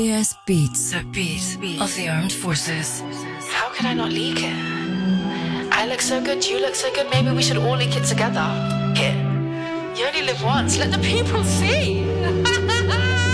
Yes, beats. The beat of the armed forces. How could I not leak it? I look so good, you look so good, maybe we should all leak it together. Here. You only live once, let the people see.